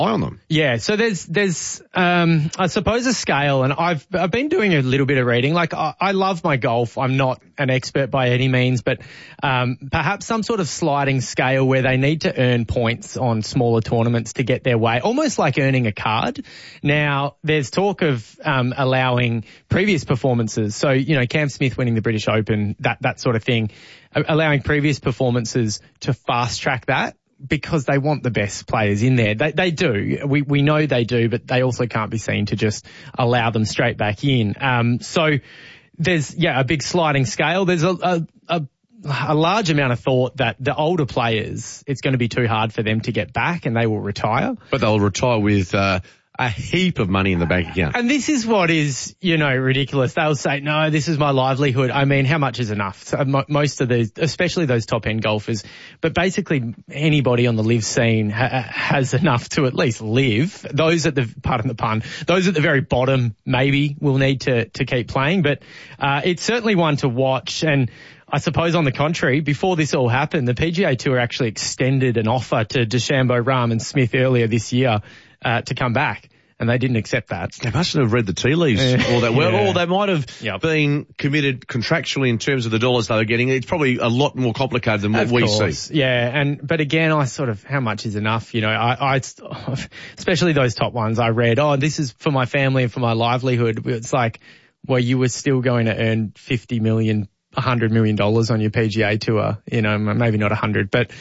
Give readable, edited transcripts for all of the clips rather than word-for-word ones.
on them. Yeah, so there's I suppose a scale, and I've been doing a little bit of reading. Like I love my golf. I'm not an expert by any means, but perhaps some sort of sliding scale where they need to earn points on smaller tournaments to get their way, almost like earning a card. Now, there's talk of allowing previous performances. So, Cam Smith winning the British Open, that sort of thing, allowing previous performances to fast track that, because they want the best players in there. They do. We know they do, but they also can't be seen to just allow them straight back in. So there's, a big sliding scale. There's a large amount of thought that the older players, it's going to be too hard for them to get back and they will retire. But they'll retire with a heap of money in the bank account. And this is what is, ridiculous. They'll say, no, this is my livelihood. I mean, how much is enough? So most of these, especially those top end golfers, but basically anybody on the live scene has enough to at least live. Those at the, pardon the pun, those at the very bottom maybe will need to keep playing, but it's certainly one to watch. And I suppose on the contrary, before this all happened, the PGA Tour actually extended an offer to DeChambeau, Rahm and Smith earlier this year to come back. And they didn't accept that. They mustn't have read the tea leaves all that well, or they might have been committed contractually in terms of the dollars they were getting. It's probably a lot more complicated than what we see. Yeah, but again, how much is enough? I especially those top ones I read, this is for my family and for my livelihood. It's like, well, you were still going to earn $50 million, $100 million on your PGA Tour, maybe not 100, but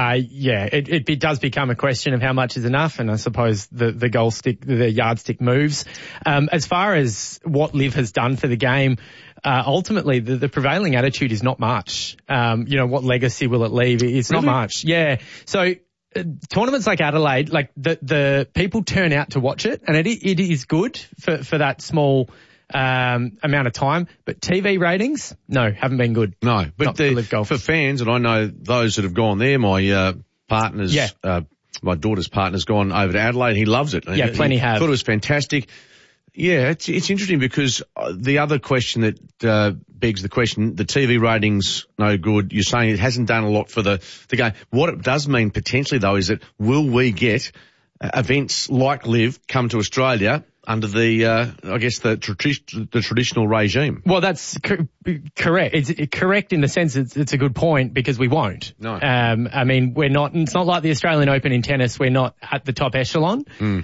it does become a question of how much is enough, and I suppose the yardstick moves. As far as what LIV has done for the game, ultimately the prevailing attitude is not much. What legacy will it leave? It's not much. Yeah. So tournaments like Adelaide, like the people turn out to watch it, and it is good for that small amount of time, but TV ratings, no, haven't been good. No, but for fans, and I know those that have gone there, my partner's, my daughter's partner's gone over to Adelaide. He loves it. Yeah, plenty have. Thought it was fantastic. Yeah, it's interesting because the other question that begs the question, the TV ratings no good. You're saying it hasn't done a lot for the game. What it does mean potentially though is that will we get events like LIV come to Australia under the, the traditional regime? Well, that's correct. It's correct in the sense it's a good point because we won't. No. We're not, it's not like the Australian Open in tennis. We're not at the top echelon.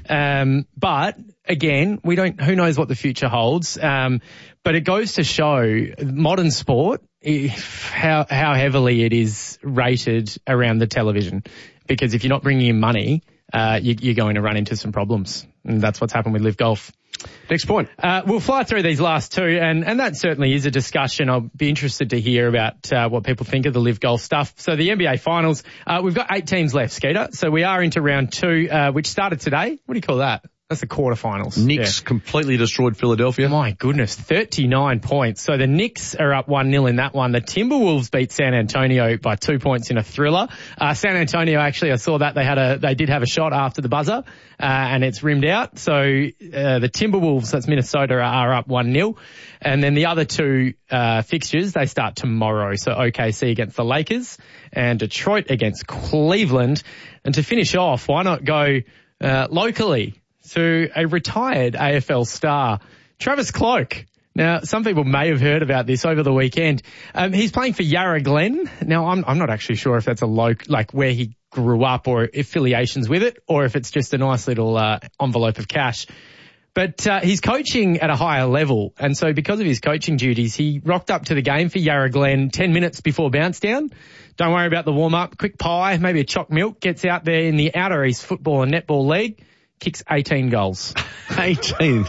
But again, who knows what the future holds. But it goes to show modern sport, how heavily it is rated around the television. Because if you're not bringing in money, you're going to run into some problems. And that's what's happened with LIV Golf. Next point. We'll fly through these last two, and that certainly is a discussion. I'll be interested to hear about what people think of the LIV Golf stuff. So the NBA Finals, we've got 8 teams left, Skeeter. So we are into round 2, which started today. What do you call that? That's the quarterfinals. Knicks completely destroyed Philadelphia. My goodness, 39 points. So the Knicks are up 1-0 in that one. The Timberwolves beat San Antonio by 2 points in a thriller. San Antonio, actually, I saw that they did have a shot after the buzzer, and it's rimmed out. So the Timberwolves, that's Minnesota, are up 1-0. And then the other two fixtures, they start tomorrow. So OKC against the Lakers and Detroit against Cleveland. And to finish off, why not go locally to a retired AFL star, Travis Cloke. Now, some people may have heard about this over the weekend. He's playing for Yarra Glen. Now, I'm not actually sure if that's where he grew up or affiliations with it, or if it's just a nice little envelope of cash. But he's coaching at a higher level, and so because of his coaching duties, he rocked up to the game for Yarra Glen 10 minutes before bounce down. Don't worry about the warm-up. Quick pie, maybe a choc milk. Gets out there in the Outer East Football and Netball League. Kicks 18 goals. 18.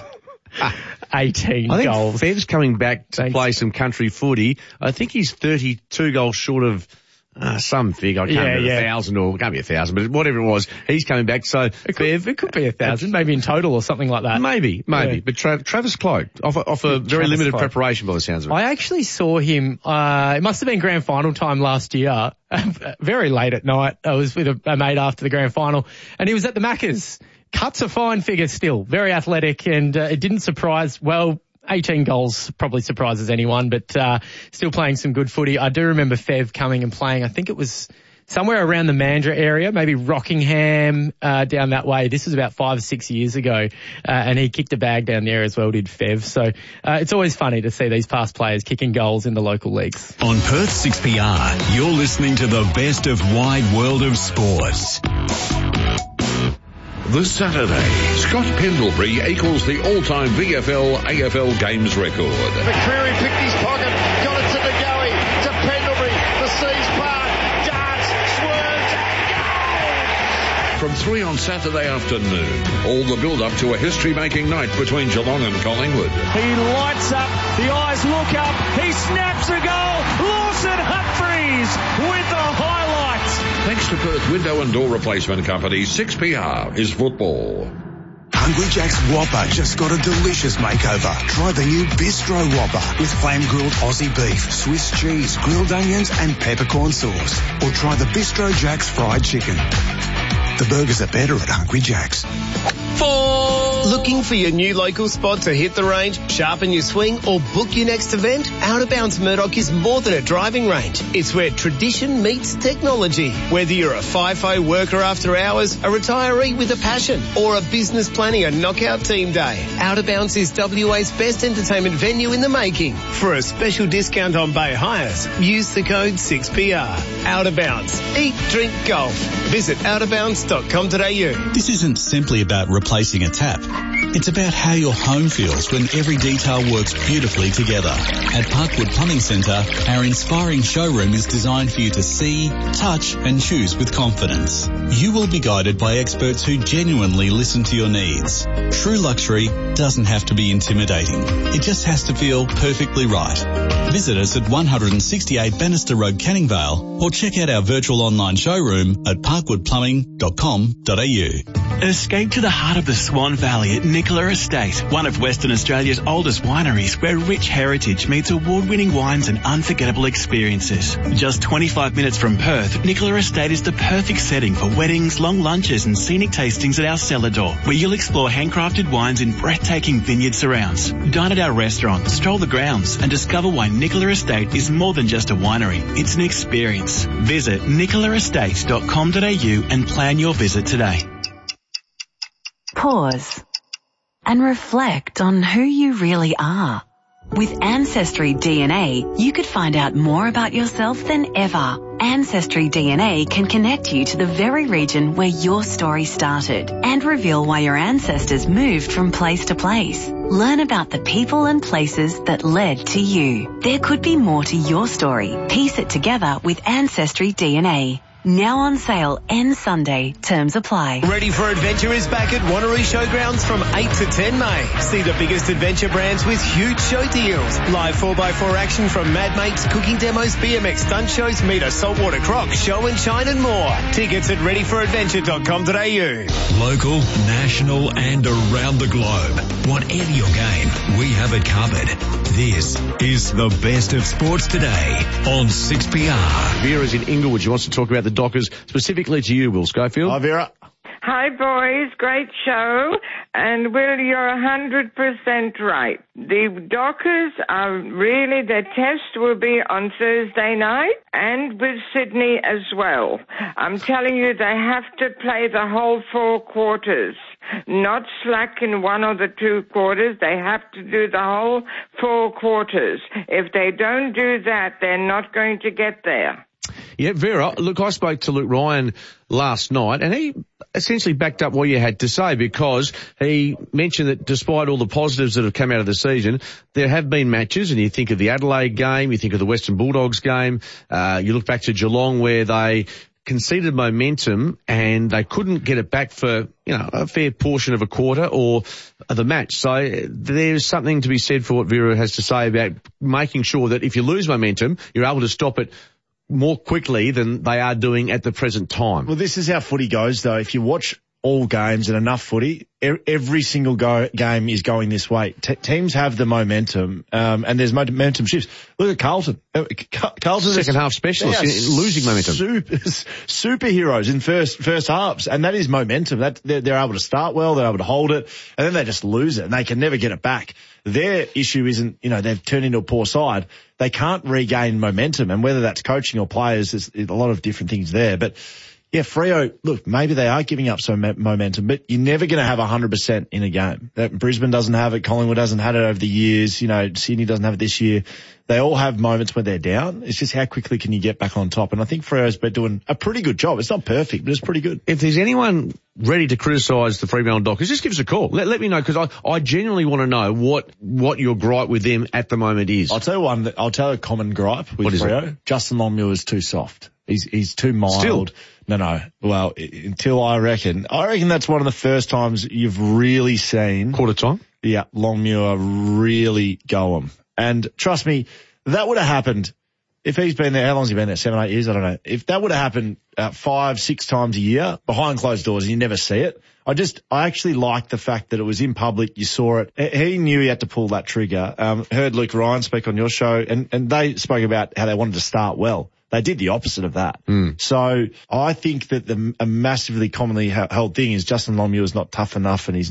18 I think goals. Fev's coming back to play some country footy. I think he's 32 goals short of some figure. I can't remember 1,000 or it can't be 1,000, but whatever it was, he's coming back. So it could be 1,000, maybe in total or something like that. Maybe. Yeah. But Travis Cloke off a very limited preparation by the sounds of it. I actually saw him. It must have been grand final time last year. Very late at night. I was with a mate after the grand final, and he was at the Maccas. Cuts a fine figure still, very athletic, and it didn't surprise. Well, 18 goals probably surprises anyone, but still playing some good footy. I do remember Fev coming and playing. I think it was somewhere around the Mandurah area, maybe Rockingham, down that way. This was about 5 or 6 years ago, and he kicked a bag down there as well, did Fev. So it's always funny to see these past players kicking goals in the local leagues. On Perth 6PR, you're listening to the best of Wide World of Sports. This Saturday, Scott Pendlebury equals the all-time VFL AFL games record. McCreary picked his pocket, got it to Ngoe, to Pendlebury, the seas part, darts, swerves, and goals! From 3 on Saturday afternoon, all the build-up to a history-making night between Geelong and Collingwood. He lights up, the eyes look up, he snaps a goal, Lawson Humphreys with the highlights. Thanks to Perth Window and Door Replacement Company, 6PR is football. Hungry Jack's Whopper just got a delicious makeover. Try the new Bistro Whopper with flame-grilled Aussie beef, Swiss cheese, grilled onions and peppercorn sauce. Or try the Bistro Jack's fried chicken. The burgers are better at Hungry Jack's. Looking for your new local spot to hit the range, sharpen your swing or book your next event? Out of Bounds Murdoch is more than a driving range. It's where tradition meets technology. Whether you're a FIFO worker after hours, a retiree with a passion, or a business planning a knockout team day, Out of Bounds is WA's best entertainment venue in the making. For a special discount on bay hires, use the code 6PR. Out of Bounds. Eat, drink, golf. Visit outofbounds.com.au. This isn't simply about replacing a tap. It's about how your home feels when every detail works beautifully together. At Parkwood Plumbing Centre, our inspiring showroom is designed for you to see, touch and choose with confidence. You will be guided by experts who genuinely listen to your needs. True luxury doesn't have to be intimidating. It just has to feel perfectly right. Visit us at 168 Bannister Road, Canning Vale, or check out our virtual online showroom at parkwoodplumbing.com.au. Escape to the heart of the Swan Valley at Nicola Estate, one of Western Australia's oldest wineries where rich heritage meets award-winning wines and unforgettable experiences. Just 25 minutes from Perth, Nicola Estate is the perfect setting for weddings, long lunches and scenic tastings at our cellar door, where you'll explore handcrafted wines in breathtaking vineyard surrounds. Dine at our restaurant, stroll the grounds and discover why Nicola Estate is more than just a winery. It's an experience. Visit nicolaestate.com.au and plan your visit today. Pause and reflect on who you really are. With Ancestry DNA, you could find out more about yourself than ever. Ancestry DNA can connect you to the very region where your story started and reveal why your ancestors moved from place to place. Learn about the people and places that led to you. There could be more to your story. Piece it together with Ancestry DNA. Now on sale, ends Sunday. Terms apply. Ready for Adventure is back at Wanneroo Showgrounds from 8 to 10 May. See the biggest adventure brands with huge show deals. Live 4x4 action from Mad Mates, cooking demos, BMX stunt shows, meet a saltwater croc, show and shine and more. Tickets at readyforadventure.com.au. Local, national and around the globe. Whatever your game, we have it covered. This is the best of sports today on 6PR. Vera's in Inglewood. She wants to talk about the Dockers, specifically to you, Will Schofield. Hi, Vera. Hi, boys. Great show. And, Will, you're 100% right. The Dockers are really, their test will be on Thursday night and with Sydney as well. I'm telling you, they have to play the whole 4 quarters. Not slack in 1 or the 2 quarters. They have to do the whole 4 quarters. If they don't do that, they're not going to get there. Yeah, Vera, look, I spoke to Luke Ryan last night and he essentially backed up what you had to say, because he mentioned that despite all the positives that have come out of the season, there have been matches, and you think of the Adelaide game, you think of the Western Bulldogs game, you look back to Geelong where they conceded momentum and they couldn't get it back for, a fair portion of a quarter or the match. So there's something to be said for what Vera has to say about making sure that if you lose momentum, you're able to stop it more quickly than they are doing at the present time. Well, this is how footy goes, though. If you watch all games and enough footy, every single game is going this way. Teams have the momentum, and there's momentum shifts. Look at Carlton. Carlton second half specialists losing momentum. Superheroes in first halves, and that is momentum. They're able to start well, they're able to hold it, and then they just lose it, and they can never get it back. Their issue isn't, they've turned into a poor side. They can't regain momentum, and whether that's coaching or players, there's a lot of different things there. But yeah, Freo, look, maybe they are giving up some momentum, but you're never going to have 100% in a game. Brisbane doesn't have it. Collingwood hasn't had it over the years. Sydney doesn't have it this year. They all have moments where they're down. It's just how quickly can you get back on top? And I think Freo's been doing a pretty good job. It's not perfect, but it's pretty good. If there's anyone ready to criticise the Fremantle Dockers, just give us a call. Let me know, because I genuinely want to know what your gripe with them at the moment is. I'll tell you one. I'll tell you a common gripe with Freo. Justin Longmuir is too soft. He's too mild. Still? No. Well, until I reckon that's one of the first times you've really seen quarter time. Yeah, Longmuir really go him. And trust me, that would have happened if he's been there. How long's he been there? 7, 8 years? I don't know. If that would have happened 5, 6 times a year behind closed doors and you never see it. I actually like the fact that it was in public. You saw it. He knew he had to pull that trigger. Heard Luke Ryan speak on your show, and they spoke about how they wanted to start well. They did the opposite of that. So I think that a massively commonly held thing is Justin Longmuir is not tough enough, and he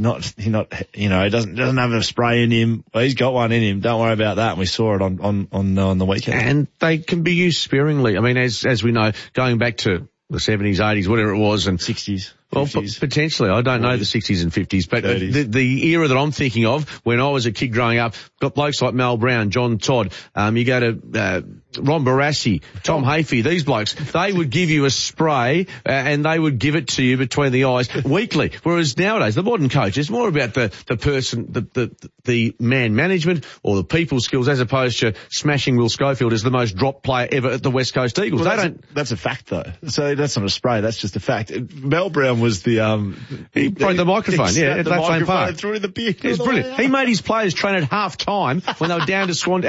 doesn't have a spray in him. Well, he's got one in him. Don't worry about that. And we saw it on the weekend. And they can be used sparingly. I mean, as we know, going back to the 70s, 80s, whatever it was, and 60s. Well, potentially. I don't know the 60s and 50s, but the era that I'm thinking of when I was a kid growing up, got blokes like Mal Brown, John Todd, you go to Ron Barassi, Tom Hafey, these blokes, they would give you a spray and they would give it to you between the eyes weekly. Whereas nowadays, the modern coach is more about the person, the man management or the people skills, as opposed to smashing Will Schofield as the most dropped player ever at the West Coast Eagles. Well, that's a fact though. So that's not a spray, that's just a fact. Mel Brown was the he broke the microphone, at Lane Park. Threw the beer. It's brilliant. He made his players train at half time when they were down to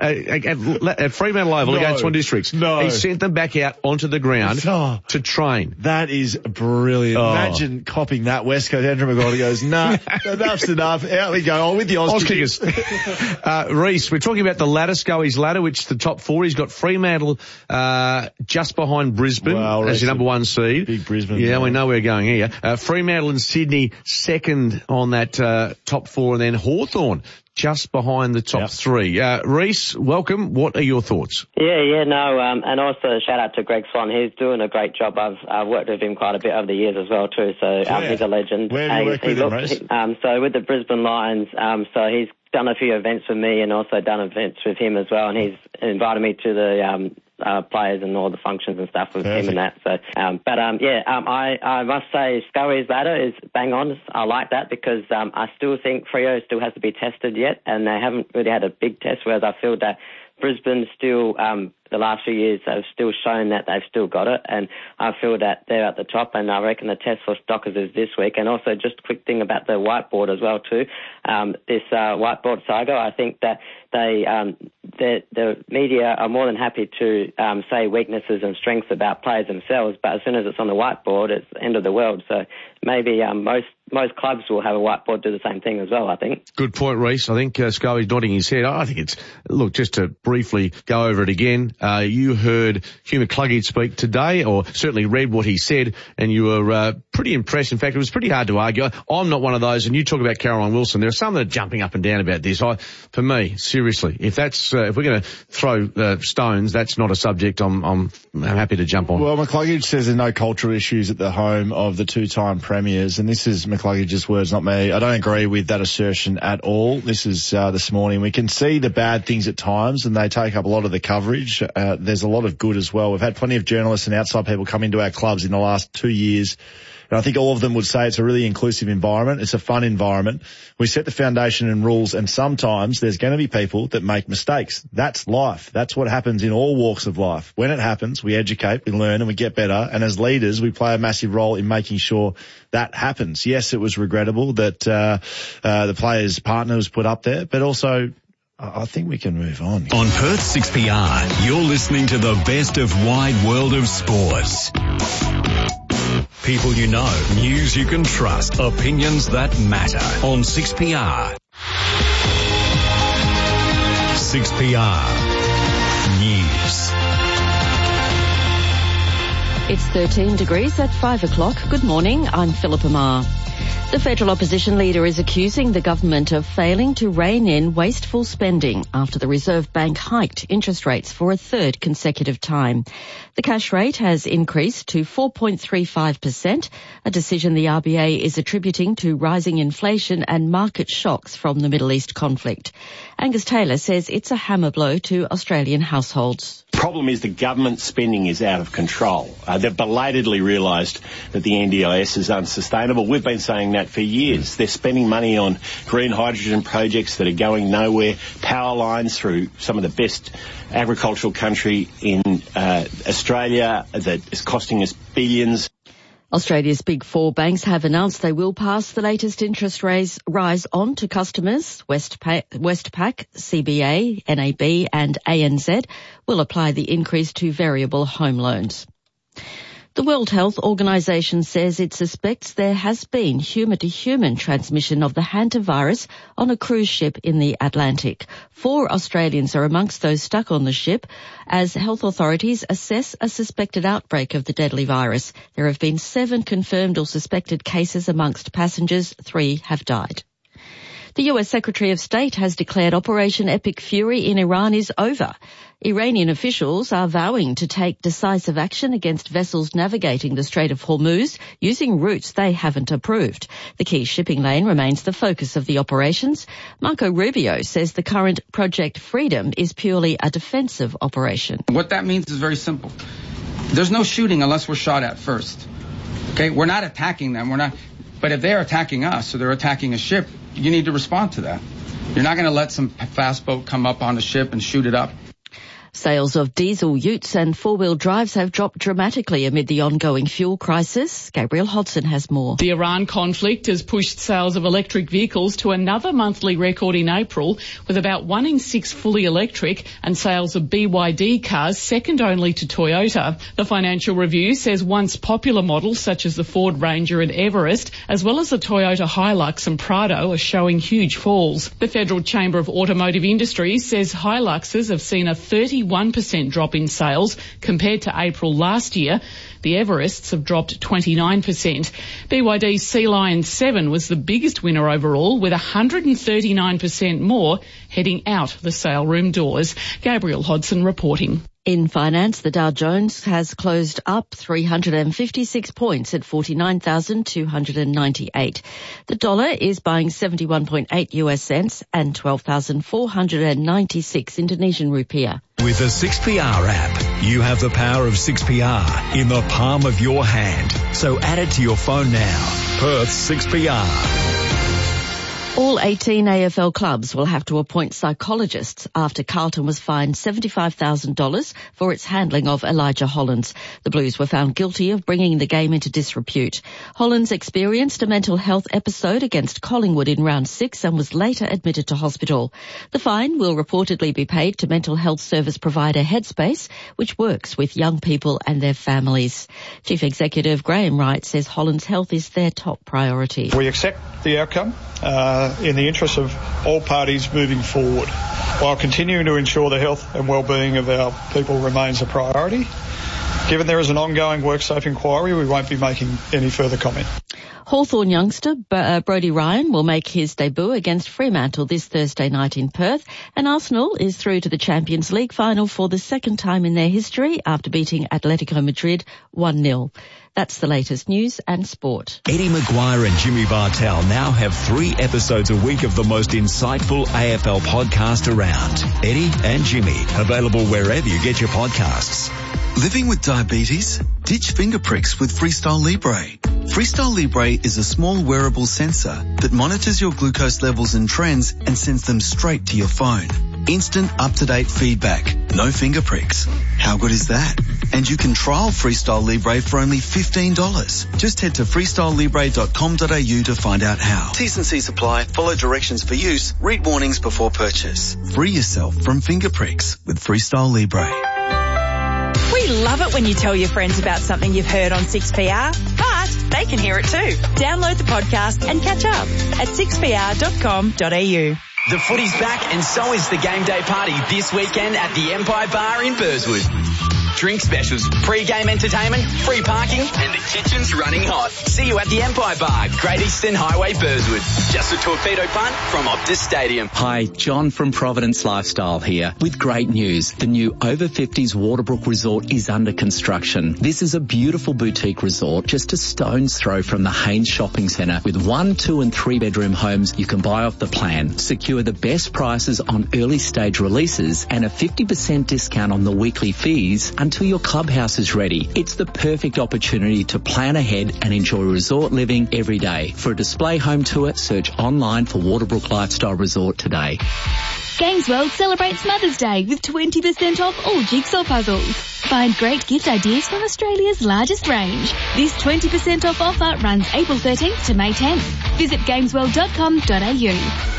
at Fremantle Oval against Swan Districts. No. He sent them back out onto the ground to train. That is brilliant. Imagine copying that West Coast. Andrew McGoldie goes, nah, enough's enough. Out we go. With the Oz kickers. Reece, we're talking about the ladder, Scully's ladder, which the top 4, he's got Fremantle just behind Brisbane as your number 1 seed. Big Brisbane. Yeah, we know we're going here. Fremantle and Sydney second on that top 4, and then Hawthorn just behind the top 3. Reece, welcome. What are your thoughts? And also shout out to Greg Swan. He's doing a great job. I've worked with him quite a bit over the years as well too, so he's a legend. Where do you work with him, Reece? So with the Brisbane Lions, so he's done a few events with me and also done events with him as well, and he's invited me to the players and all the functions and stuff with him and that. So, I must say Scully's ladder is bang on. I like that because I still think Freo still has to be tested yet, and they haven't really had a big test, whereas I feel that Brisbane still, the last few years, have still shown that they've still got it, and I feel that they're at the top, and I reckon the test for Dockers is this week. And also just a quick thing about the whiteboard as well too. This whiteboard saga, I think that the media are more than happy to say weaknesses and strengths about players themselves, but as soon as it's on the whiteboard, it's the end of the world. So maybe most clubs will have a whiteboard do the same thing as well, I think. Good point, Reece. I think Scully's nodding his head. I think look, just to briefly go over it again, you heard Hugh McCluggage speak today, or certainly read what he said, and you were pretty impressed. In fact, it was pretty hard to argue. I'm not one of those, and you talk about Caroline Wilson. There are some that are jumping up and down about this. For me, seriously, if we're going to throw stones, that's not a subject I'm happy to jump on. Well, McCluggage says there are no cultural issues at the home of the 2-time premiers, and this is McCluggage's words, not me. I don't agree with that assertion at all. This is this morning. We can see the bad things at times, and they take up a lot of the coverage. There's a lot of good as well. We've had plenty of journalists and outside people come into our clubs in the last 2 years, and I think all of them would say it's a really inclusive environment. It's a fun environment. We set the foundation and rules, and sometimes there's going to be people that make mistakes. That's life. That's what happens in all walks of life. When it happens, we educate, we learn, and we get better. And as leaders, we play a massive role in making sure that happens. Yes, it was regrettable that the player's partner was put up there, but also I think we can move on. On Perth 6PR, you're listening to the best of Wide World of Sports. People you know, news you can trust, opinions that matter on 6PR. 6PR News. It's 13 degrees at 5 o'clock. Good morning, I'm Philippa Marr. The federal opposition leader is accusing the government of failing to rein in wasteful spending after the Reserve Bank hiked interest rates for a third consecutive time. The cash rate has increased to 4.35%, a decision the RBA is attributing to rising inflation and market shocks from the Middle East conflict. Angus Taylor says it's a hammer blow to Australian households. The problem is the government spending is out of control. They've belatedly realised that the NDIS is unsustainable. We've been saying that for years. They're spending money on green hydrogen projects that are going nowhere, power lines through some of the best agricultural country in Australia that is costing us billions. Australia's big four banks have announced they will pass the latest interest rise on to customers. Westpac, CBA, NAB and ANZ will apply the increase to variable home loans. The World Health Organization says it suspects there has been human-to-human transmission of the hantavirus on a cruise ship in the Atlantic. 4 Australians are amongst those stuck on the ship as health authorities assess a suspected outbreak of the deadly virus. There have been 7 confirmed or suspected cases amongst passengers. 3 have died. The US Secretary of State has declared Operation Epic Fury in Iran is over. Iranian officials are vowing to take decisive action against vessels navigating the Strait of Hormuz using routes they haven't approved. The key shipping lane remains the focus of the operations. Marco Rubio says the current Project Freedom is purely a defensive operation. What that means is very simple. There's no shooting unless we're shot at first. Okay, we're not attacking them. But if they're attacking us or they're attacking a ship, you need to respond to that. You're not going to let some fast boat come up on the ship and shoot it up. Sales of diesel utes and four-wheel drives have dropped dramatically amid the ongoing fuel crisis. Gabrielle Hodson has more. The Iran conflict has pushed sales of electric vehicles to another monthly record in April, with about 1 in 6 fully electric, and sales of BYD cars second only to Toyota. The Financial Review says once popular models such as the Ford Ranger and Everest, as well as the Toyota Hilux and Prado, are showing huge falls. The Federal Chamber of Automotive Industry says Hiluxes have seen a 31% drop in sales compared to April last year. The Everests have dropped 29%. BYD's Sea Lion 7 was the biggest winner overall, with 139% more heading out the sale room doors. Gabrielle Hodson reporting. In finance, the Dow Jones has closed up 356 points at 49,298. The dollar is buying 71.8 US cents and 12,496 Indonesian rupiah. With the 6PR app, you have the power of 6PR in the palm of your hand. So add it to your phone now. Perth 6PR. All 18 AFL clubs will have to appoint psychologists after Carlton was fined $75,000 for its handling of Elijah Hollands. The Blues were found guilty of bringing the game into disrepute. Hollands experienced a mental health episode against Collingwood in round 6 and was later admitted to hospital. The fine will reportedly be paid to mental health service provider Headspace, which works with young people and their families. Chief Executive Graham Wright says Hollands' health is their top priority. We accept the outcome in the interest of all parties moving forward, while continuing to ensure the health and well-being of our people remains a priority. Given there is an ongoing WorkSafe inquiry, we won't be making any further comment. Hawthorn youngster Brodie Ryan will make his debut against Fremantle this Thursday night in Perth, and Arsenal is through to the Champions League final for the second time in their history after beating Atletico Madrid 1-0. That's the latest news and sport. Eddie Maguire and Jimmy Bartell now have 3 episodes a week of the most insightful AFL podcast around. Eddie and Jimmy, available wherever you get your podcasts. Living with diabetes? Ditch finger pricks with Freestyle Libre. Freestyle Libre is a small wearable sensor that monitors your glucose levels and trends and sends them straight to your phone. Instant up-to-date feedback. No finger pricks. How good is that? And you can trial Freestyle Libre for only $15. Just head to freestylelibre.com.au to find out how. T's and C's apply. Follow directions for use. Read warnings before purchase. Free yourself from finger pricks with Freestyle Libre. We love it when you tell your friends about something you've heard on 6PR, but they can hear it too. Download the podcast and catch up at 6pr.com.au. The footy's back and so is the game day party this weekend at the Empire Bar in Burswood. Drink specials, pre-game entertainment, free parking, and the kitchen's running hot. See you at the Empire Bar, Great Eastern Highway, Burswood. Just a torpedo punt from Optus Stadium. Hi, John from Providence Lifestyle here with great news. The new Over 50s Waterbrook Resort is under construction. This is a beautiful boutique resort just a stone's throw from the Haynes Shopping Centre with 1, 2 and 3 bedroom homes you can buy off the plan. Secure the best prices on early stage releases and a 50% discount on the weekly fees until your clubhouse is ready. It's the perfect opportunity to plan ahead and enjoy resort living every day. For a display home tour, search online for Waterbrook Lifestyle Resort today. Games World celebrates Mother's Day with 20% off all jigsaw puzzles. Find great gift ideas from Australia's largest range. This 20% off offer runs April 13th to May 10th. Visit gamesworld.com.au.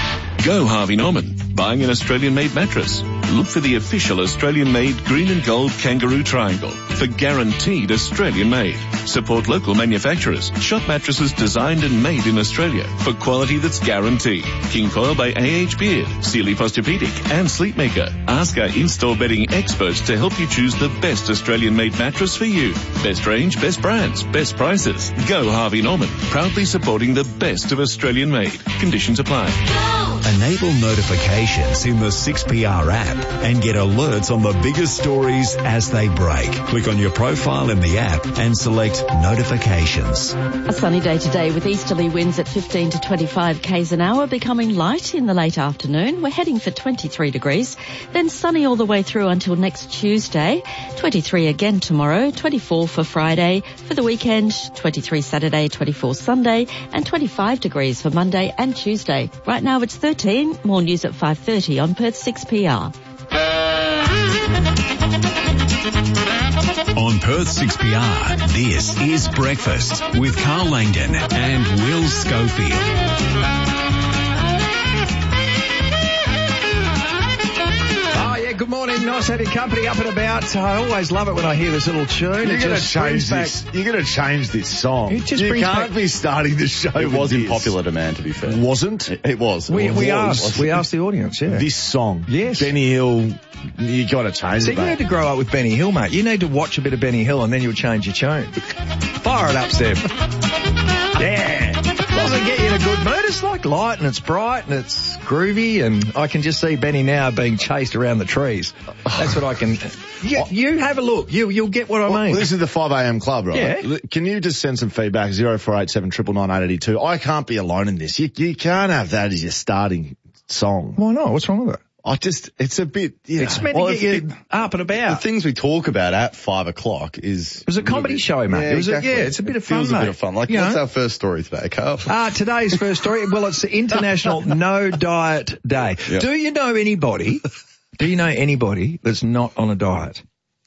Go Harvey Norman. Buying an Australian-made mattress? Look for the official Australian-made green and gold kangaroo triangle for guaranteed Australian-made. Support local manufacturers. Shop mattresses designed and made in Australia for quality that's guaranteed. King Coil by A.H. Beard, Sealy Posturepedic and Sleepmaker. Ask our in-store bedding experts to help you choose the best Australian-made mattress for you. Best range, best brands, best prices. Go Harvey Norman. Proudly supporting the best of Australian-made. Conditions apply. Enable notifications in the 6PR app and get alerts on the biggest stories as they break. Click on your profile in the app and select notifications. A sunny day today with easterly winds at 15 to 25 k's an hour, becoming light in the late afternoon. We're heading for 23 degrees, then sunny all the way through until next Tuesday. 23 again tomorrow, 24 for Friday. For the weekend, 23 Saturday, 24 Sunday, and 25 degrees for Monday and Tuesday. Right now it's 13. More news at 5:30 on Perth 6PR. On Perth 6PR, this is Breakfast with Carl Langdon and Will Schofield. Good morning. Nice to have your company up and about. I always love it when I hear this little tune. You're going to change this. You're going to change this song. It just you brings can't back... be starting the show. It was in this. Popular Demand, to be fair. Wasn't? It was. We asked the audience, yeah. This song. Yes. Benny Hill, you got to change it, you need to grow up with Benny Hill, mate. You need to watch a bit of Benny Hill and then you'll change your tune. Fire it up, Steph. Yeah. Doesn't get you in a good mood. It's like light and it's bright and it's groovy, and I can just see Benny now being chased around the trees. That's what I can... You have a look. You'll get what I mean. Well, this is the 5am club, right? Yeah. Can you just send some feedback? 0487 999 882. I can't be alone in this. You can't have that as your starting song. Why not? What's wrong with it? It's a bit, It's meant to get you up and about. The things we talk about at 5 o'clock is... It was a comedy show, mate. Yeah, exactly. It's a bit of fun, mate. It feels a bit of fun. Like, what's our first story today, Carl? Today's first story, well, it's the International No Diet Day. Yep. Do you know anybody that's not on a diet?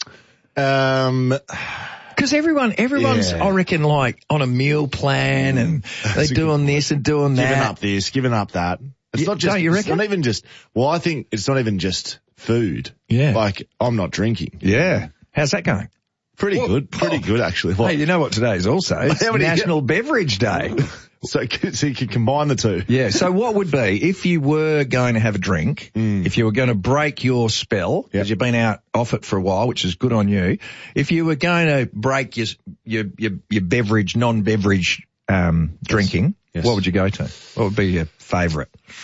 Because everyone's, I reckon, like, on a meal plan and they're doing this and doing that. Giving up this, giving up that. It's not just, don't you reckon? It's not even just, I think it's not even just food. Yeah. Like, I'm not drinking. Yeah. How's that going? Pretty good, actually. Hey, you know what today is also? It's National Beverage Day. So you can combine the two. Yeah. So what would be, if you were going to have a drink, if you were going to break your spell, because you've been out off it for a while, which is good on you, if you were going to break your beverage, non-beverage, drinking, what would you go to? What would be your favourite?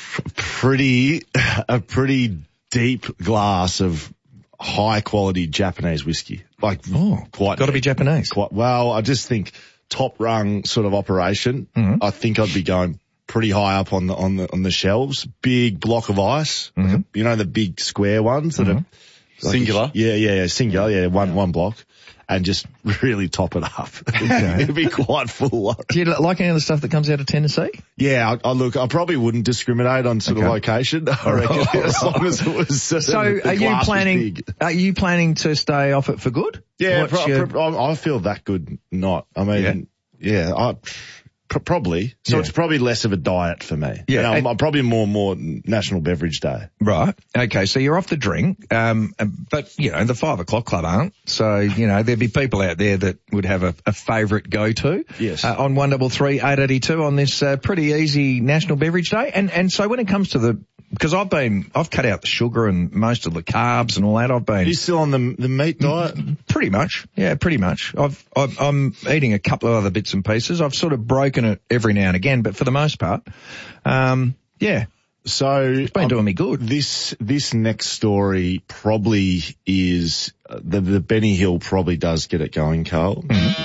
A pretty deep glass of high quality Japanese whiskey. Like, got to be Japanese. Well, I just think top rung sort of operation. Mm-hmm. I think I'd be going pretty high up on the shelves. Big block of ice. Mm-hmm. Like the big square ones that are like singular. Singular. Yeah, one block. And just really top it up. Okay. It'd be quite full. Do you like any of the stuff that comes out of Tennessee? Yeah, I probably wouldn't discriminate on sort of location. I reckon as long as it was. So are you planning to stay off it for good? Yeah, I feel that good. Not. I mean, Probably. So it's probably less of a diet for me. Yeah. And I'm probably more National Beverage Day. Right. Okay. So you're off the drink. But the 5 o'clock club aren't. So, there'd be people out there that would have a favourite go-to. Yes. On 133 882 on this, pretty easy National Beverage Day. And so when it comes to because I've cut out the sugar and most of the carbs and all that. Are you still on the meat diet? Pretty much. Yeah, pretty much. I'm eating a couple of other bits and pieces. I've sort of broken it every now and again, but for the most part, yeah. So it's been doing me good. This next story probably is the Benny Hill probably does get it going, Carl.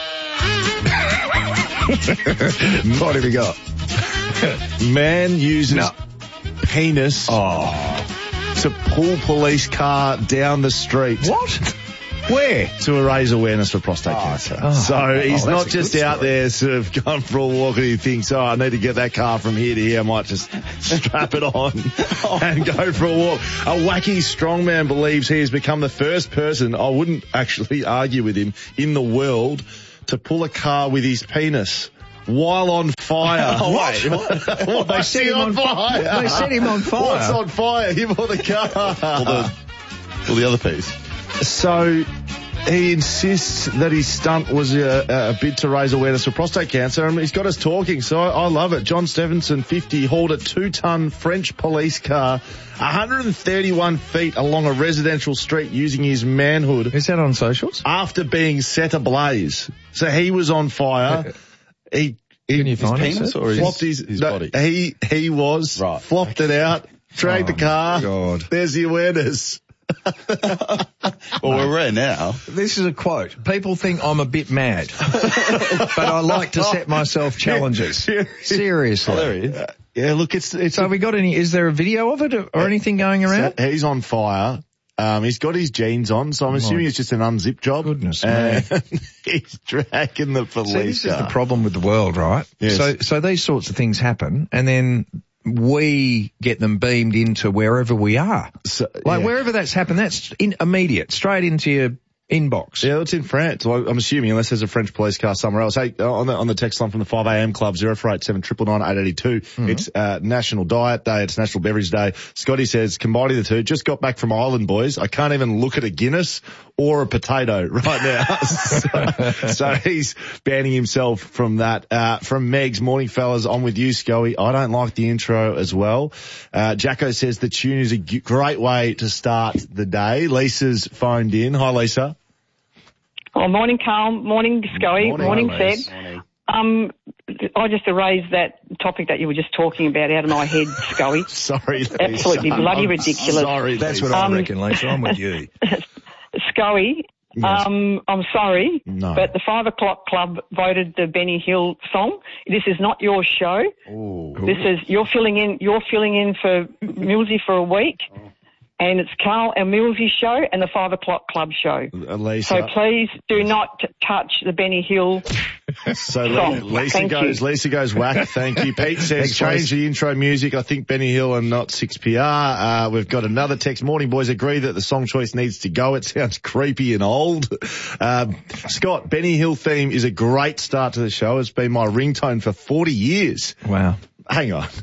Mm-hmm. What have you got? Man uses penis to pull police car down the street. What? Where? To raise awareness for prostate cancer. So he's not just out there sort of going for a walk and he thinks, I need to get that car from here to here. I might just strap it on and go for a walk. A wacky strongman believes he has become the first person, I wouldn't actually argue with him, in the world to pull a car with his penis while on fire. What? They set him on fire. They set him on fire. What's on fire? Him or the car? Or the other piece. So he insists that his stunt was a bid to raise awareness for prostate cancer, and he's got us talking, so I love it. John Stevenson, 50, hauled a 2-ton French police car 131 feet along a residential street using his manhood. Is that on socials? After being set ablaze. So he was on fire. Can you find his penis or his body? He was. Right. Flopped it out, dragged the car. God. There's the awareness. Well, we're rare now. This is a quote. People think I'm a bit mad, but I like to set myself challenges. Seriously. Yeah, look, it's. So have we got any? Is there a video of it or anything going around? So he's on fire. He's got his jeans on, so I'm assuming it's just an unzip job. Goodness me. He's dragging the police See, this car. is the problem with the world, right? Yes. So these sorts of things happen, and then we get them beamed into wherever we are. So, wherever that's happened, that's immediate, straight into your inbox. Yeah, it's in France. Well, I'm assuming, unless there's a French police car somewhere else. Hey, on the text line from the 5am club, 0487 999 882. It's National Diet Day. It's National Beverage Day. Scotty says, combining the two, just got back from Ireland, boys. I can't even look at a Guinness or a potato right now. so he's banning himself from that. From Megs, morning fellas, on with you, Scully. I don't like the intro as well. Jacko says the tune is a great way to start the day. Lisa's phoned in. Hi, Lisa. Oh, morning, Carl. Morning, Scully. Morning, Seb. I just erased that topic that you were just talking about out of my head, Scully. Sorry, Lisa. Absolutely bloody ridiculous. Sorry, that's what I reckon, Lisa. I'm with you. Scully, Yes. I'm sorry, No. but the 5 o'clock club voted the Benny Hill song. This is not your show. Ooh. This is you're filling in for Millsy for a week. And it's Carl and Millsy's show and the 5 o'clock club show. Lisa. So please do not touch the Benny Hill So song. Lisa goes whack. Thank you. Pete says change the intro music. I think Benny Hill and not 6PR. We've got another text. Morning boys, agree that the song choice needs to go. It sounds creepy and old. Scott, Benny Hill theme is a great start to the show. It's been my ringtone for 40 years. Wow. Hang on.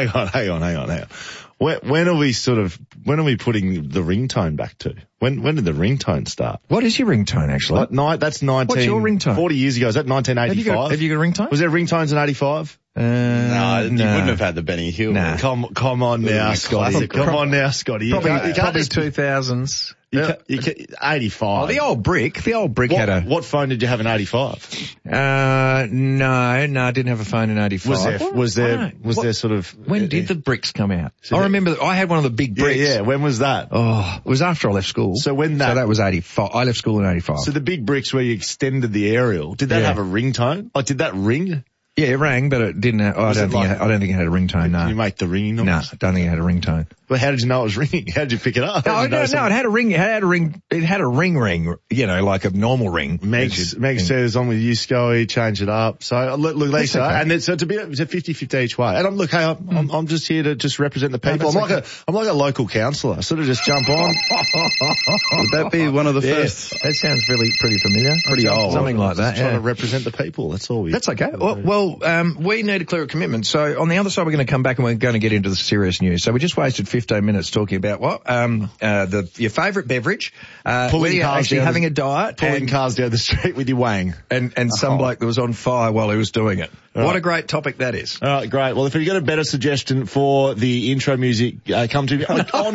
When are we putting the ringtone back to? When did the ringtone start? What is your ringtone, actually? That's 19... What's your ringtone? 40 years ago. Is that 1985? Have you got a ringtone? Was there ringtones in 85? No, you wouldn't have had the Benny Hill. Nah. Come on now, Scotty. Come on now, Scotty. Probably 2000s. 85. Oh, the old brick had a... What phone did you have in 85? No, I didn't have a phone in 85. Was there sort of... When did the bricks come out? I remember I had one of the big bricks. Yeah, when was that? Oh, it was after I left school. So that was 85. I left school in 85. So the big bricks where you extended the aerial, did that have a ringtone? Like, did that ring? Yeah, it rang, but it didn't. I don't think it had a ringtone. No. Did you make the ringing noise? No, I don't think it had a ringtone. Well, how did you know it was ringing? How did you pick it up? No, it had a ring. It had a ring. It had a ring. You know, like a normal ring. Meg says, "On with you, Scully. Change it up." So look, Lisa, okay. and it's a 50-50 each way. And I'm just here to just represent the people. I'm like a local councillor. I sort of just jump on. Would that be one of the first? That sounds pretty familiar. Pretty old. Something like that. Trying to represent the people. That's all. That's okay. Well, Well, we need a clearer commitment. So on the other side, we're going to come back and we're going to get into the serious news. So we just wasted 15 minutes talking about what? Your favourite beverage, whether you're actually having a diet. Pulling cars down the street with your wang. And some bloke that was on fire while he was doing it. What a great topic that is. All right, great. Well, if you've got a better suggestion for the intro music, come to me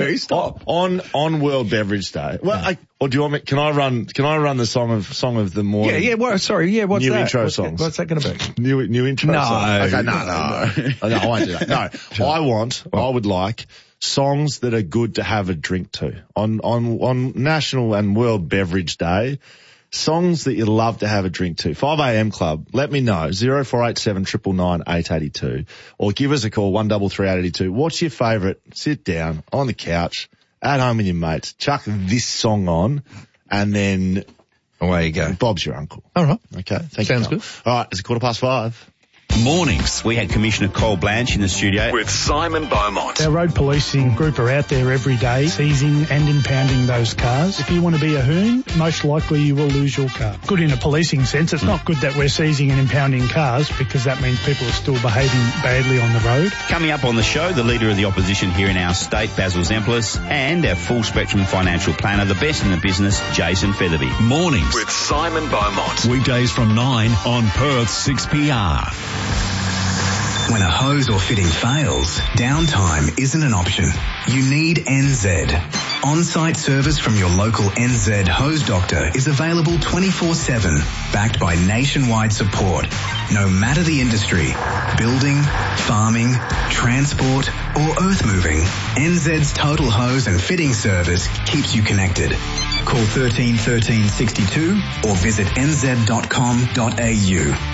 on World Beverage Day. Well, or do you want me? Can I run the song of the morning? Yeah. What's new that? Intro songs. What's that going to be? New intro songs. Okay, no. I won't do that. No, Sure. I would like songs that are good to have a drink to on National and World Beverage Day. Songs that you love to have a drink to. 5am Club, let me know, 0487 999 882, or give us a call, 133 882. What's your favourite? Sit down on the couch, at home with your mates, chuck this song on, and then away you go. Bob's your uncle. All right. Okay, thank Sounds you. good. All right, it's 5:15. Mornings, we had Commissioner Cole Blanche in the studio with Simon Beaumont. Our road policing group are out there every day, seizing and impounding those cars. If you want to be a hoon, most likely you will lose your car. Good in a policing sense. It's not good that we're seizing and impounding cars because that means people are still behaving badly on the road. Coming up on the show, the Leader of the Opposition here in our state, Basil Zemplis, and our full spectrum financial planner, the best in the business, Jason Featherby. Mornings with Simon Beaumont. Weekdays from 9 on Perth 6PR. When a hose or fitting fails, downtime isn't an option. You need NZ. On-site service from your local NZ hose doctor is available 24/7, backed by nationwide support. No matter the industry, building, farming, transport or earth moving, NZ's total hose and fitting service keeps you connected. Call 13 13 62 or visit nz.com.au.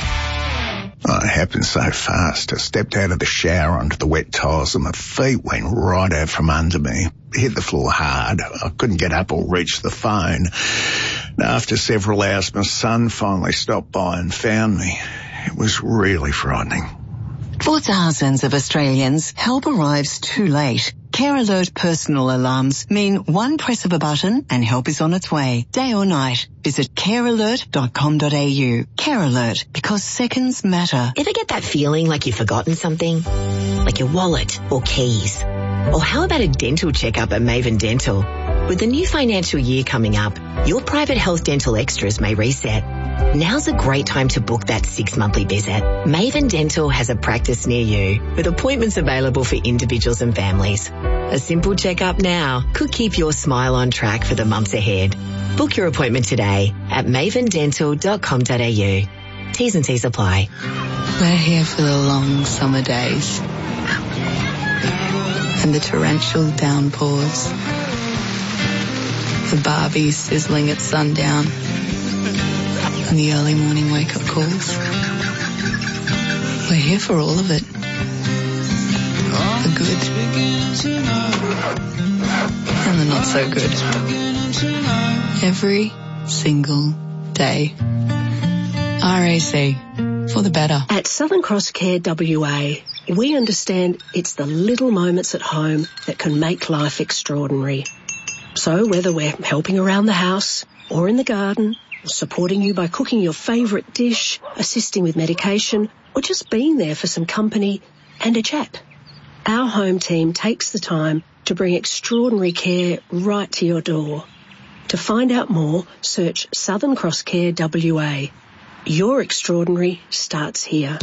Oh, it happened so fast. I stepped out of the shower onto the wet tiles and my feet went right out from under me. Hit the floor hard. I couldn't get up or reach the phone. After several hours, my son finally stopped by and found me. It was really frightening. For thousands of Australians, help arrives too late. Care Alert personal alarms mean one press of a button and help is on its way, day or night. Visit carealert.com.au. Care Alert, because seconds matter. Ever get that feeling like you've forgotten something? Like your wallet or keys? Or how about a dental checkup at Maven Dental? With the new financial year coming up, your private health dental extras may reset. Now's a great time to book that 6 monthly visit. Maven Dental has a practice near you with appointments available for individuals and families. A simple checkup now could keep your smile on track for the months ahead. Book your appointment today at mavendental.com.au. T's and C's apply. We're here for the long summer days and the torrential downpours, the Barbies sizzling at sundown, and the early morning wake-up calls. We're here for all of it. The good and the not so good. Every single day. RAC, for the better. At Southern Cross Care WA, we understand it's the little moments at home that can make life extraordinary. So whether we're helping around the house or in the garden, supporting you by cooking your favourite dish, assisting with medication, or just being there for some company and a chat, our home team takes the time to bring extraordinary care right to your door. To find out more, search Southern Cross Care WA. Your extraordinary starts here.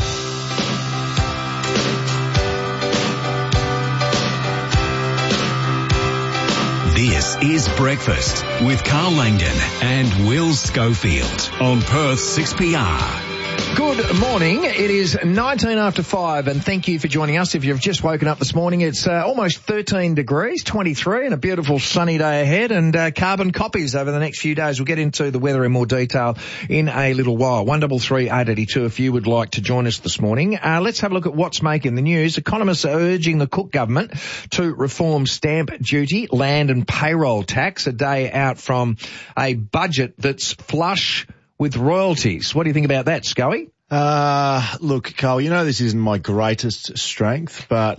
This is Breakfast with Carl Langdon and Will Schofield on Perth 6PR. Good morning. It is 19 after 5 and thank you for joining us. If you've just woken up this morning, it's almost 13 degrees, 23 and a beautiful sunny day ahead and carbon copies over the next few days. We'll get into the weather in more detail in a little while. 133 882 if you would like to join us this morning. Let's have a look at what's making the news. Economists are urging the Cook government to reform stamp duty, land and payroll tax a day out from a budget that's flush with royalties. What do you think about that, Scully? Look, Carl, you know this isn't my greatest strength, but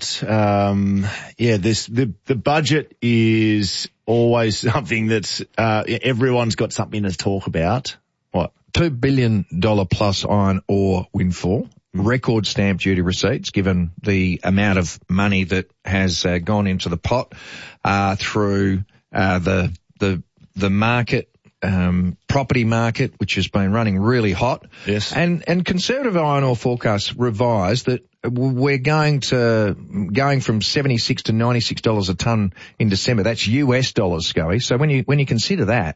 the budget is always something that's everyone's got something to talk about. What? $2 billion plus iron ore windfall record stamp duty receipts, given the amount of money that has gone into the pot through the market. Property market, which has been running really hot. Yes. And conservative iron ore forecasts revised that we're going from $76 to $96 a tonne in December. That's US dollars, Scully. So when you consider that,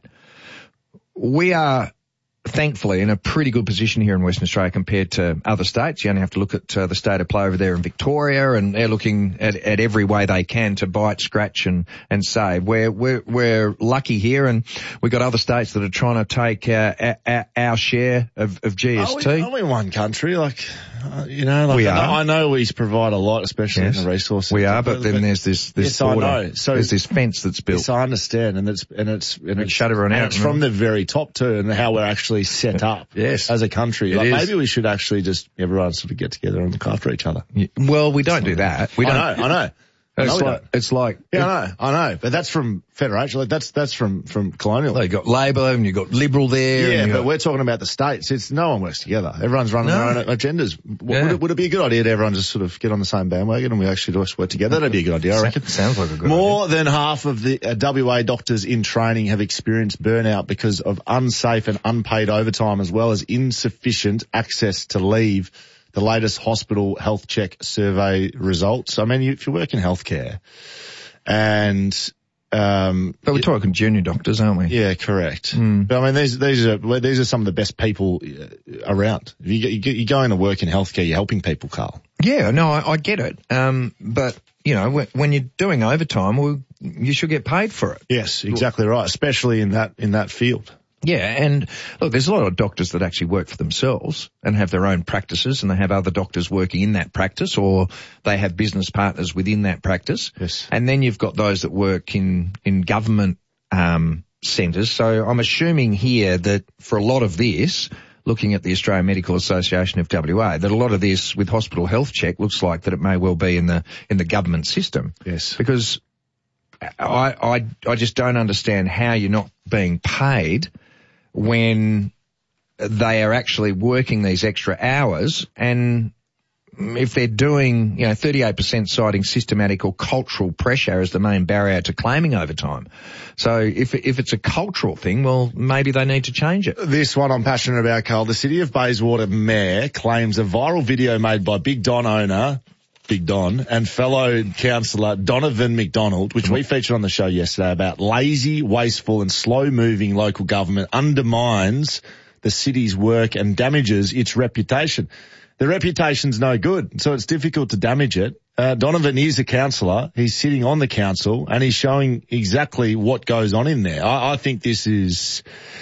we are thankfully in a pretty good position here in Western Australia compared to other states. You only have to look at the state of play over there in Victoria, and they're looking at every way they can to bite, scratch and save. We're lucky here, and we've got other states that are trying to take our share of GST. Are we one country? We are. I know we provide a lot, especially in the resources. We are, but then there's this border. I know. So there's this fence that's built. Yes, I understand, and it's shut everyone out. It's from the very top too, and how we're actually set up as a country. Maybe we should actually just everyone sort of get together and look after each other. Yeah. Well, we don't do that. I know. It's like I know, but that's from federation. That's from colonial. They got Labor and you got Liberal there. Yeah, but we're talking about the states. It's no one works together. Everyone's running their own agendas. Would it be a good idea to everyone just sort of get on the same bandwagon and we actually just work together? That'd be a good idea, I reckon. Sounds like a good idea. More than half of the WA doctors in training have experienced burnout because of unsafe and unpaid overtime, as well as insufficient access to leave. The latest hospital health check survey results. I mean, if you work in healthcare and, but we're talking junior doctors, aren't we? Yeah, correct. But I mean, these are some of the best people around. You go into work in healthcare, you're helping people, Carl. Yeah, no, I get it. But when you're doing overtime, you should get paid for it. Yes, exactly right. Especially in that field. Yeah, and look, there's a lot of doctors that actually work for themselves and have their own practices, and they have other doctors working in that practice, or they have business partners within that practice. Yes. And then you've got those that work in government centres. So I'm assuming here that for a lot of this, looking at the Australian Medical Association of WA, that a lot of this with hospital health check looks like that it may well be in the government system. Yes. Because I just don't understand how you're not being paid when they are actually working these extra hours, and if they're doing, 38% citing systematic or cultural pressure as the main barrier to claiming overtime. So if it's a cultural thing, well, maybe they need to change it. This one I'm passionate about, Carl. The City of Bayswater Mayor claims a viral video made by Big Don owner Big Don and fellow councillor Donovan McDonald, which we featured on the show yesterday, about lazy, wasteful and slow-moving local government undermines the city's work and damages its reputation. The reputation's no good, so it's difficult to damage it. Donovan is a councillor. He's sitting on the council and he's showing exactly what goes on in there. I think this is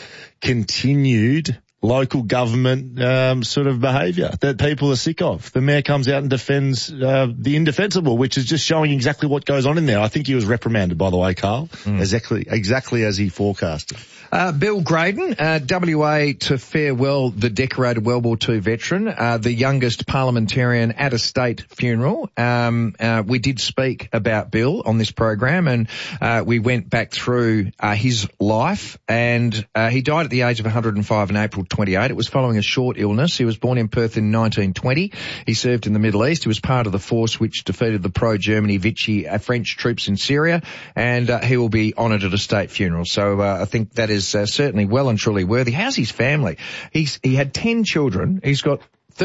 continued local government sort of behaviour that people are sick of. The mayor comes out and defends the indefensible, which is just showing exactly what goes on in there. I think he was reprimanded, by the way, Carl, exactly as he forecasted. Bill Graydon, WA to farewell the decorated World War II veteran, the youngest parliamentarian at a state funeral. We did speak about Bill on this program, and we went back through his life, and he died at the age of 105 in April 28. It was following a short illness. He was born in Perth in 1920. He served in the Middle East. He was part of the force which defeated the pro-Germany Vichy French troops in Syria, and he will be honoured at a state funeral. So I think that is certainly well and truly worthy. How's his family? He had 10 children. He's got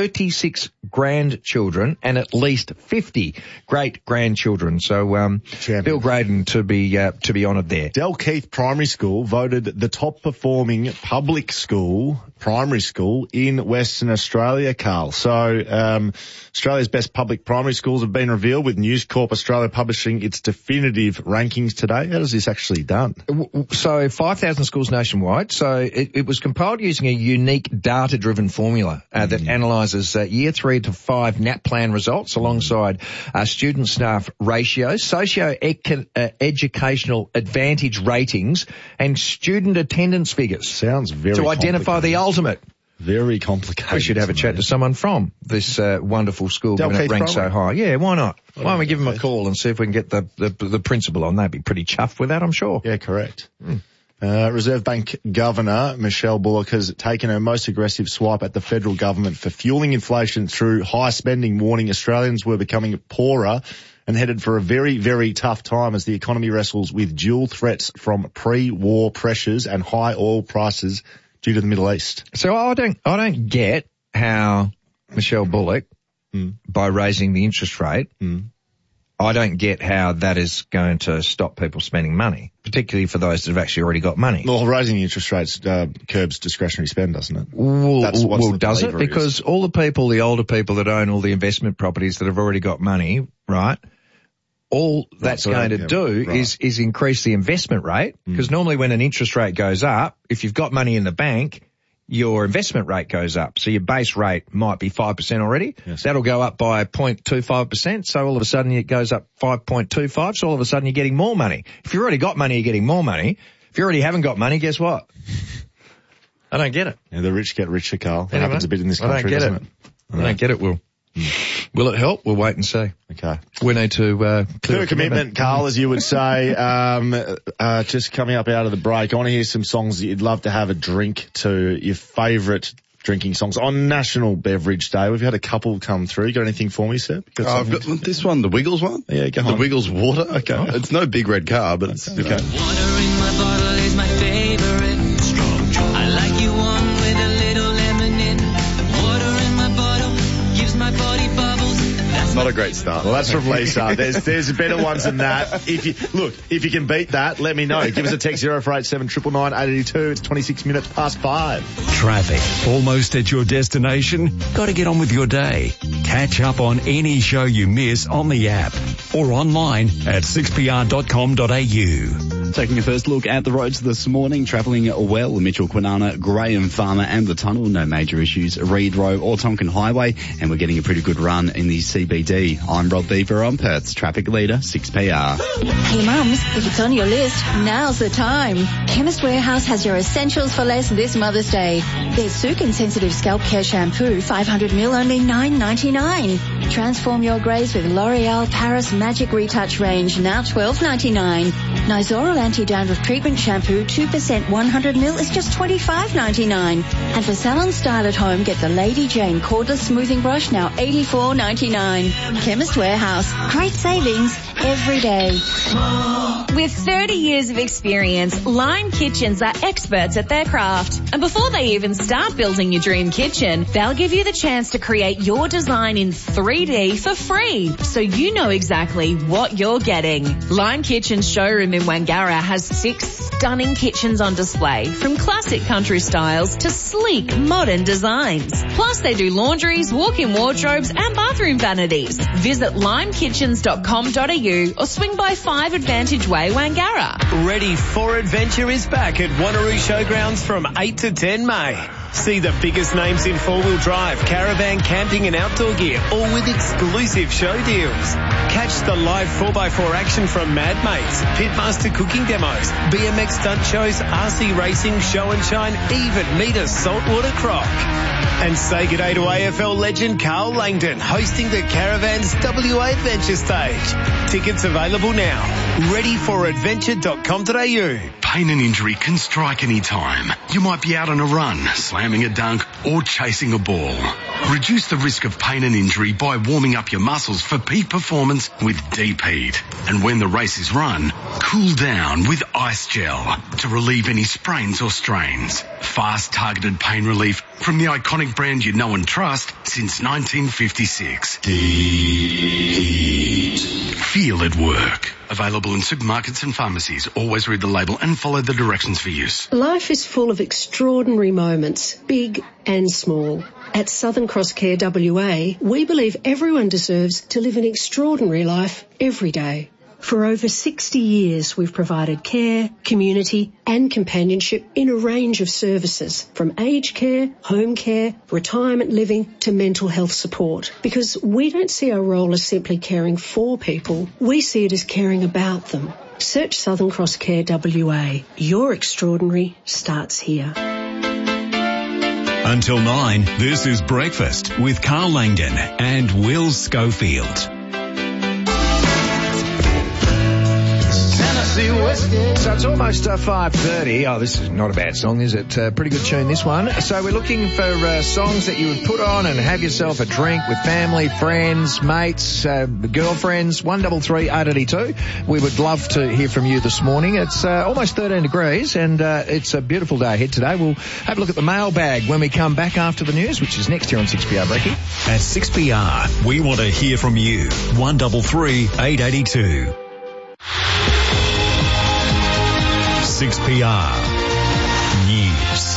36 grandchildren and at least 50 great-grandchildren. So, Bill Graydon to be honoured there. Dalkeith Primary School voted the top-performing public school, primary school in Western Australia, Carl. So, Australia's best public primary schools have been revealed, with News Corp Australia publishing its definitive rankings today. How is this actually done? So 5,000 schools nationwide. So it was compiled using a unique data-driven formula that analyses year 3 to 5 NAPLAN results alongside student staff ratios, socio-educational advantage ratings, and student attendance figures. Sounds very to identify the ultimate. Very complicated. We should have a chat to someone from this wonderful school given it ranks so high. Yeah, why not? Why don't we give him a call and see if we can get the principal on? They'd be pretty chuffed with that, I'm sure. Yeah, correct. Reserve Bank Governor Michelle Bullock has taken her most aggressive swipe at the federal government for fueling inflation through high spending, warning Australians were becoming poorer and headed for a very, very tough time as the economy wrestles with dual threats from pre-war pressures and high oil prices due to the Middle East. So I don't get how Michelle Bullock, by raising the interest rate, I don't get how that is going to stop people spending money, particularly for those that have actually already got money. Well, raising the interest rates curbs discretionary spend, doesn't it? Well, does it? Because all the people, the older people that own all the investment properties that have already got money, right, all that's going to do is increase the investment rate, because normally when an interest rate goes up, if you've got money in the bank, your investment rate goes up. So your base rate might be 5% already. Yes. That'll go up by 0.25%. So all of a sudden it goes up 5.25. So all of a sudden you're getting more money. If you've already got money, you're getting more money. If you already haven't got money, guess what? I don't get it. Yeah, the rich get richer, Carl. That happens a bit in this country, doesn't it? I don't get it, Will. Will it help? We'll wait and see. Okay. We need to clear a commitment, Carl, as you would say. Just coming up out of the break, I want to hear some songs that you'd love to have a drink to, your favourite drinking songs on National Beverage Day. We've had a couple come through. You got anything for me, Seb? I've got this one, the Wiggles one. Yeah, go on. The Wiggles water. Okay. Oh. It's no big red car, but it's okay. Water in my bottle is my favourite. Strong. I like you one with a little lemon in. Water in my bottle gives my body bubbles. That's not a great start. Well, that's from Lisa. There's better ones than that. If you can beat that, let me know. Give us a text 0487 999 882. It's 26 minutes past 5. Traffic. Almost at your destination? Got to get on with your day. Catch up on any show you miss on the app or online at 6pr.com.au. Taking a first look at the roads this morning, travelling well, Mitchell, Kwinana, Graham Farmer and the tunnel, no major issues, Reed Road or Tonkin Highway, and we're getting a pretty good run in the CBD. I'm Rob Beaver on Perth's traffic leader, 6PR. Hey mums, if it's on your list, now's the time. Chemist Warehouse has your essentials for less this Mother's Day. There's Sukin Sensitive Scalp Care Shampoo, 500ml, only $9.99. Transform your greys with L'Oreal Paris Magic Retouch range, now $12.99. Nizoral Anti-Dandruff Treatment Shampoo, 2% 100ml is just $25.99. And for salon style at home, get the Lady Jane Cordless Smoothing Brush, now $84.99. Chemist Warehouse. Great savings every day. With 30 years of experience, Lime Kitchens are experts at their craft. And before they even start building your dream kitchen, they'll give you the chance to create your design in 3D for free, so you know exactly what you're getting. Lime Kitchen's showroom in Wangara has 6 stunning kitchens on display, from classic country styles to sleek modern designs. Plus they do laundries, walk-in wardrobes and bathroom vanities. Visit limekitchens.com.au or swing by 5 Advantage Way, Wangara. Ready for Adventure is back at Wanneroo Showgrounds from 8 to 10 May. See the biggest names in four-wheel drive, caravan, camping and outdoor gear, all with exclusive show deals. Catch the live 4x4 action from Mad Mates, Pitmaster cooking demos, BMX stunt shows, RC racing, show and shine, even meet a saltwater croc. And say g'day to AFL legend Carl Langdon, hosting the Caravan's WA Adventure Stage. Tickets available now. Readyforadventure.com.au. Pain and injury can strike any time. You might be out on a run, slamming a dunk, or chasing a ball. Reduce the risk of pain and injury by warming up your muscles for peak performance with Deep Heat. And when the race is run, cool down with Ice Gel to relieve any sprains or strains. Fast, targeted pain relief from the iconic brand you know and trust since 1956. Deep Heat. Feel it work. Available in supermarkets and pharmacies. Always read the label and follow the directions for use. Life is full of extraordinary moments, big and small. At Southern Cross Care WA, we believe everyone deserves to live an extraordinary life every day. For over 60 years, we've provided care, community and companionship in a range of services, from aged care, home care, retirement living to mental health support. Because we don't see our role as simply caring for people, we see it as caring about them. Search Southern Cross Care WA. Your extraordinary starts here. Until 9, this is Breakfast with Carl Langdon and Will Schofield. Tennessee, West So it's almost 5:30. Oh, this is not a bad song, is it? Pretty good tune, this one. So we're looking for songs that you would put on and have yourself a drink with family, friends, mates, girlfriends. 133 882. We would love to hear from you this morning. It's almost 13 degrees and it's a beautiful day ahead today. We'll have a look at the mailbag when we come back after the news, which is next here on 6PR Brekkie. At 6PR, we want to hear from you. 133 882. 6PR News.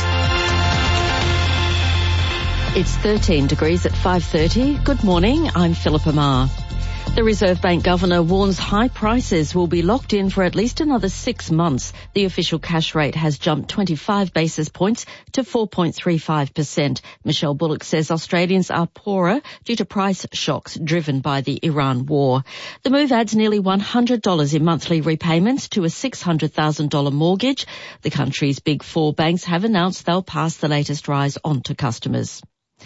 It's 13 degrees at 5:30. Good morning, I'm Philippa Marr. The Reserve Bank Governor warns high prices will be locked in for at least another 6 months. The official cash rate has jumped 25 basis points to 4.35%. Michelle Bullock says Australians are poorer due to price shocks driven by the Iran war. The move adds nearly $100 in monthly repayments to a $600,000 mortgage. The country's big four banks have announced they'll pass the latest rise on to customers.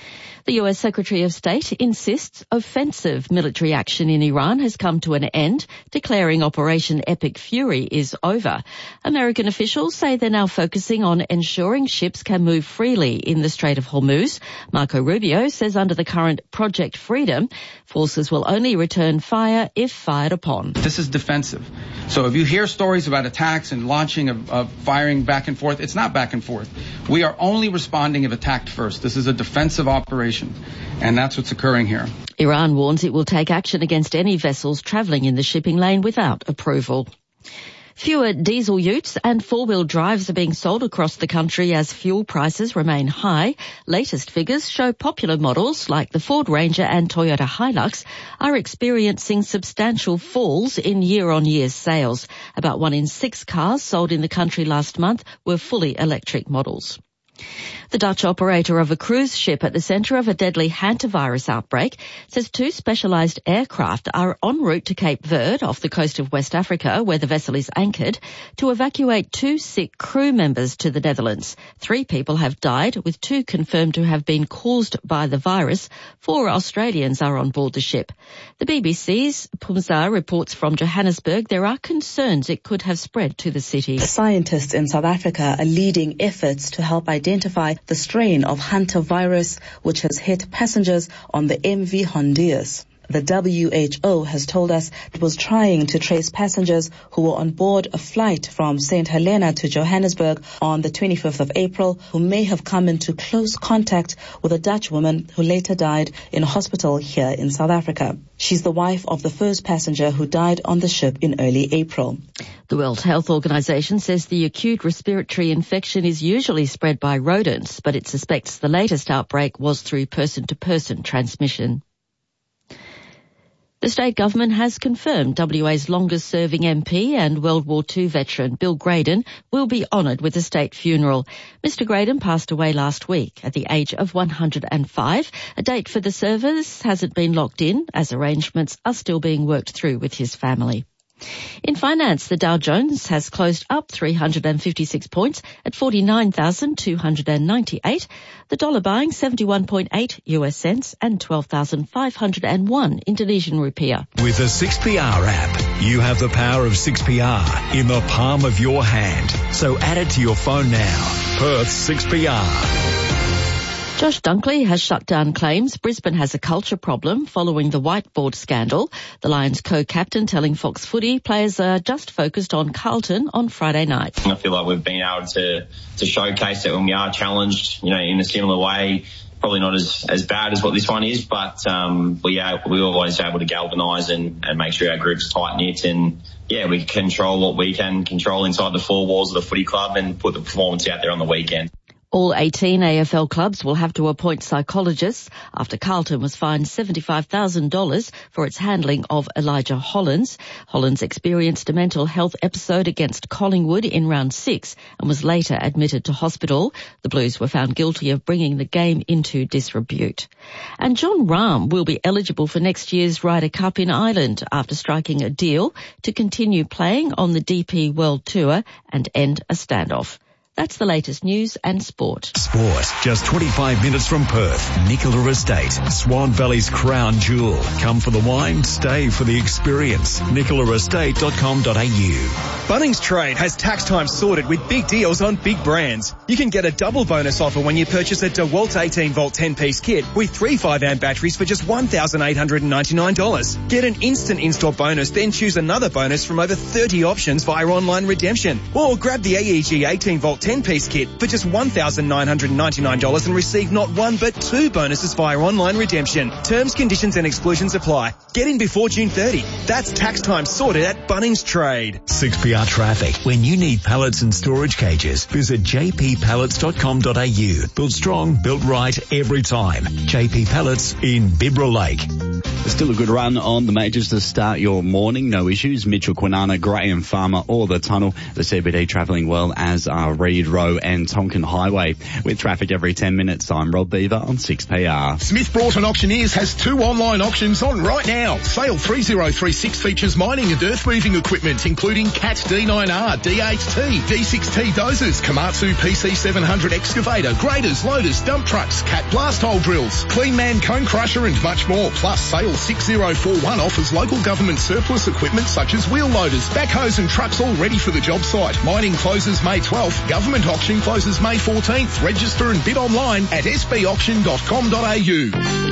The US Secretary of State insists offensive military action in Iran has come to an end, declaring Operation Epic Fury is over. American officials say they're now focusing on ensuring ships can move freely in the Strait of Hormuz. Marco Rubio says under the current Project Freedom, forces will only return fire if fired upon. This is defensive. So if you hear stories about attacks and launching of firing back and forth, it's not back and forth. We are only responding if attacked first. This is a defensive operation. And that's what's occurring here. Iran warns it will take action against any vessels travelling in the shipping lane without approval. Fewer diesel utes and four-wheel drives are being sold across the country as fuel prices remain high. Latest figures show popular models like the Ford Ranger and Toyota Hilux are experiencing substantial falls in year-on-year sales. About 1 in 6 cars sold in the country last month were fully electric models. The Dutch operator of a cruise ship at the centre of a deadly hantavirus outbreak says 2 specialised aircraft are en route to Cape Verde off the coast of West Africa, where the vessel is anchored, to evacuate 2 sick crew members to the Netherlands. 3 people have died, with 2 confirmed to have been caused by the virus. 4 Australians are on board the ship. The BBC's Pumzar reports from Johannesburg there are concerns it could have spread to the city. Scientists in South Africa are leading efforts to help identify the strain of hantavirus which has hit passengers on the MV Honduras. The WHO has told us it was trying to trace passengers who were on board a flight from St. Helena to Johannesburg on the 25th of April who may have come into close contact with a Dutch woman who later died in a hospital here in South Africa. She's the wife of the first passenger who died on the ship in early April. The World Health Organization says the acute respiratory infection is usually spread by rodents, but it suspects the latest outbreak was through person-to-person transmission. The state government has confirmed WA's longest-serving MP and World War II veteran Bill Graydon will be honoured with a state funeral. Mr Graydon passed away last week at the age of 105. A date for the service hasn't been locked in, as arrangements are still being worked through with his family. In finance, the Dow Jones has closed up 356 points at 49,298. The dollar buying 71.8 US cents and 12,501 Indonesian rupiah. With the 6PR app, you have the power of 6PR in the palm of your hand. So add it to your phone now. Perth 6PR. Josh Dunkley has shut down claims Brisbane has a culture problem following the whiteboard scandal. The Lions co-captain telling Fox Footy players are just focused on Carlton on Friday night. I feel like we've been able to showcase that when we are challenged, in a similar way, probably not as bad as what this one is, but we're always able to galvanise and make sure our group's tight-knit and, we control what we can control inside the 4 walls of the footy club and put the performance out there on the weekend. All 18 AFL clubs will have to appoint psychologists after Carlton was fined $75,000 for its handling of Elijah Hollins. Hollins experienced a mental health episode against Collingwood in round 6 and was later admitted to hospital. The Blues were found guilty of bringing the game into disrepute. And John Rahm will be eligible for next year's Ryder Cup in Ireland after striking a deal to continue playing on the DP World Tour and end a standoff. That's the latest news and sport. Sport. Just 25 minutes from Perth. Nicola Estate. Swan Valley's crown jewel. Come for the wine, stay for the experience. nicolaestate.com.au. Bunnings Trade has tax time sorted with big deals on big brands. You can get a double bonus offer when you purchase a DeWalt 18-volt 10-piece kit with 3 5-amp batteries for just $1,899. Get an instant install bonus, then choose another bonus from over 30 options via online redemption. Or grab the AEG 18-volt 10-piece kit for just $1,999 and receive not one but 2 bonuses via online redemption. Terms, conditions and exclusions apply. Get in before June 30. That's tax time sorted at Bunnings Trade. 6PR traffic. When you need pallets and storage cages, visit jppallets.com.au. Built strong, built right every time. JP Pallets in Bibra Lake. Still a good run on the majors to start your morning. No issues. Mitchell, Kwinana, Graham Farmer or the Tunnel. The CBD travelling well, as are Reed Row and Tonkin Highway. With traffic every 10 minutes, I'm Rob Beaver on 6PR. Smith Broughton Auctioneers has 2 online auctions on right now. Sale 3036 features mining and earth moving equipment, including Cat D9R, DHT, D6T dozers, Komatsu PC700 excavator, graders, loaders, dump trucks, Cat blast hole drills, Clean Man cone crusher and much more. Plus, Sale 6041 offers local government surplus equipment such as wheel loaders, backhoes and trucks all ready for the job site. Mining closes May 12th. Government auction closes May 14th. Register and bid online at sbauction.com.au.